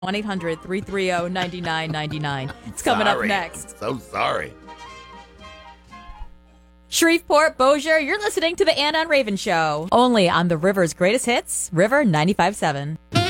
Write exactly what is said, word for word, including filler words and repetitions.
one eight hundred three three zero nine nine nine nine. It's coming Sorry. up next. So sorry. Shreveport, Bossier, you're listening to the Anna and Raven Show. Only on the River's greatest hits, River ninety-five point seven.